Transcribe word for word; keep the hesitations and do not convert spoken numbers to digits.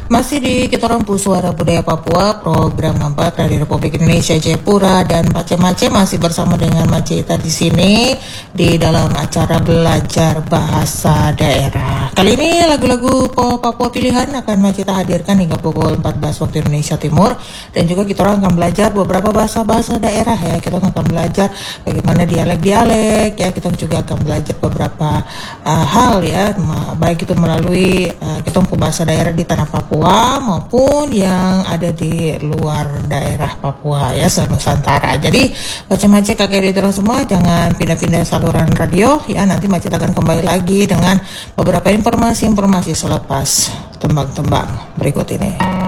Masih di kita Rampu Suara Budaya Papua, program empat dari Republik Indonesia Jayapura, dan Mace-Mace masih bersama dengan Macita di sini di dalam acara belajar bahasa daerah. Kali ini lagu-lagu Papua pilihan akan Macita hadirkan hingga pukul empat belas waktu Indonesia Timur, dan juga kita orang akan belajar beberapa bahasa-bahasa daerah ya. Kita akan belajar bagaimana dialek-dialek ya. Kita juga akan belajar beberapa uh, hal ya, baik itu melalui uh, kita bahasa daerah di tanah Papua maupun yang ada di luar daerah Papua ya, Nusantara. Jadi Mace-Mace kakek diterus semua, jangan pindah-pindah saluran radio ya. Nanti Macet akan kembali lagi dengan beberapa informasi-informasi selepas tembang-tembang berikut ini.